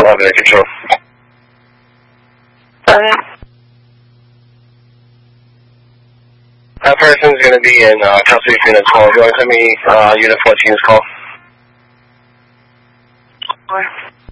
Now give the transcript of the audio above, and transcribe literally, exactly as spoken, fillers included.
eleven in control. Okay. That person's going to be in uh, custody for unit twelve. Do you want to send me uh, unit fourteen's call? Sure.